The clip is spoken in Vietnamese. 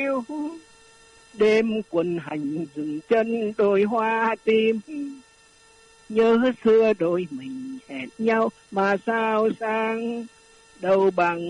Đêm quần hành dừng chân đôi hoa tim, nhớ xưa đôi mình hẹn nhau mà sao sang đâu bằng